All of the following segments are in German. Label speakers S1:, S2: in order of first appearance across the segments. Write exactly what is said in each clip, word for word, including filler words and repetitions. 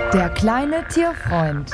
S1: Der kleine Tierfreund.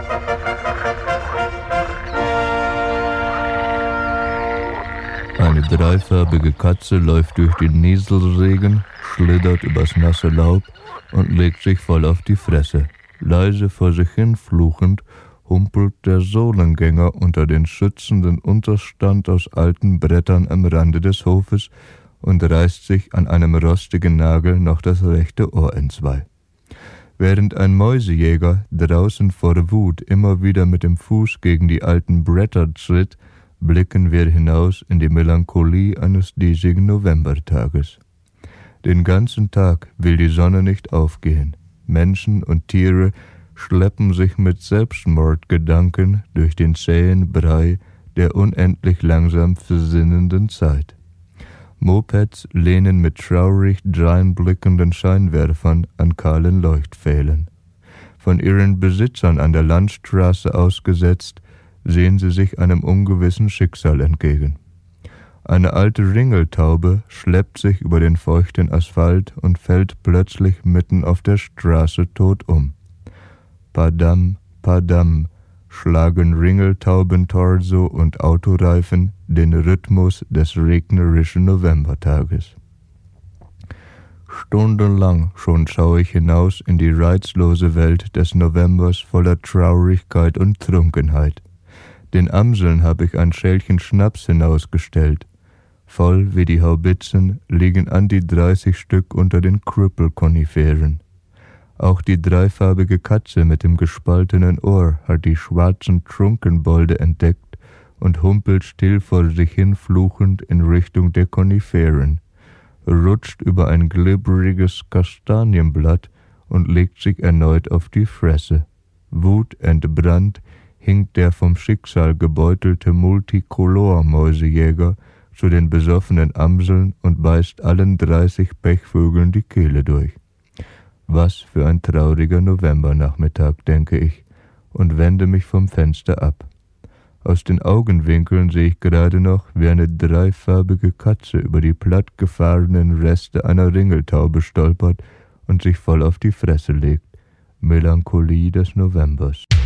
S2: Eine dreifarbige Katze läuft durch den Nieselregen, schlittert übers nasse Laub und legt sich voll auf die Fresse. Leise vor sich hin fluchend humpelt der Sohlengänger unter den schützenden Unterstand aus alten Brettern am Rande des Hofes und reißt sich an einem rostigen Nagel noch das rechte Ohr entzwei. Während ein Mäusejäger draußen vor Wut immer wieder mit dem Fuß gegen die alten Bretter tritt, blicken wir hinaus in die Melancholie eines diesigen Novembertages. Den ganzen Tag will die Sonne nicht aufgehen. Menschen und Tiere schleppen sich mit Selbstmordgedanken durch den zähen Brei der unendlich langsam versinnenden Zeit. Mopeds lehnen mit traurig dreinblickenden Scheinwerfern an kahlen Leuchtpfählen. Von ihren Besitzern an der Landstraße ausgesetzt, sehen sie sich einem ungewissen Schicksal entgegen. Eine alte Ringeltaube schleppt sich über den feuchten Asphalt und fällt plötzlich mitten auf der Straße tot um. Padam, padam, schlagen Ringeltaubentorso und Autoreifen den Rhythmus des regnerischen Novembertages. Stundenlang schon schaue ich hinaus in die reizlose Welt des Novembers voller Traurigkeit und Trunkenheit. Den Amseln habe ich ein Schälchen Schnaps hinausgestellt. Voll wie die Haubitzen liegen an die dreißig Stück unter den Krüppelkoniferen. Auch die dreifarbige Katze mit dem gespaltenen Ohr hat die schwarzen Trunkenbolde entdeckt und humpelt still vor sich hin fluchend in Richtung der Koniferen, rutscht über ein glibberiges Kastanienblatt und legt sich erneut auf die Fresse. Wutentbrannt hinkt der vom Schicksal gebeutelte Multicolor-Mäusejäger zu den besoffenen Amseln und beißt allen dreißig Pechvögeln die Kehle durch. Was für ein trauriger Novembernachmittag, denke ich, und wende mich vom Fenster ab. Aus den Augenwinkeln sehe ich gerade noch, wie eine dreifarbige Katze über die plattgefahrenen Reste einer Ringeltaube stolpert und sich voll auf die Fresse legt. Melancholie des Novembers.